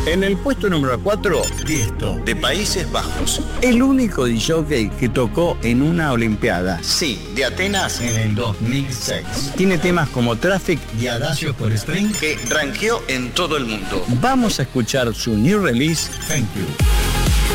En el puesto número 4, Tiesto, de Países Bajos. El único DJ que tocó en una Olimpiada. Sí, de Atenas en el 2006. Tiene temas como Traffic Y Adagios por String, que rankeó en todo el mundo. Vamos a escuchar su new release, Thank You.